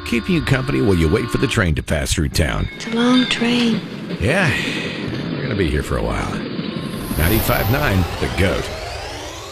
keeping you company while you wait for the train to pass through town. It's a long train. Yeah, we're going to be here for a while. 95.9 The Goat.